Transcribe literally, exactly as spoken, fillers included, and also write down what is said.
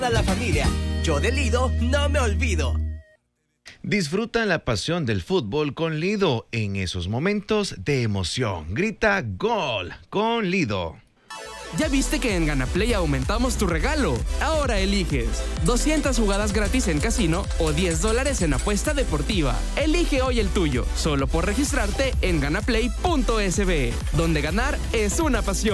A la familia, yo de Lido no me olvido. Disfruta la pasión del fútbol con Lido en esos momentos de emoción. Grita gol con Lido. ¿Ya viste que en GanaPlay aumentamos tu regalo? Ahora eliges doscientas jugadas gratis en casino o diez dólares en apuesta deportiva. Elige hoy el tuyo, solo por registrarte en ganaplay punto es be, donde ganar es una pasión.